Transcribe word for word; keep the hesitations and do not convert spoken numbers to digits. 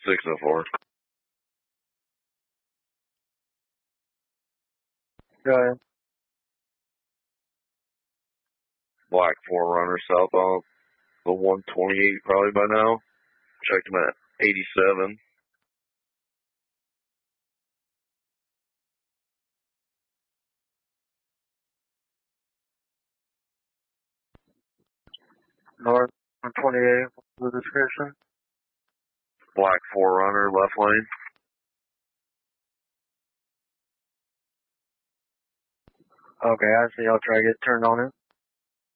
six oh four. Go ahead. Black four runner southbound. The one twenty-eight probably by now. Checked him at eighty-seven. North one twenty-eight, the description. Black four runner left lane. Okay, I see. I'll try to get turned on it.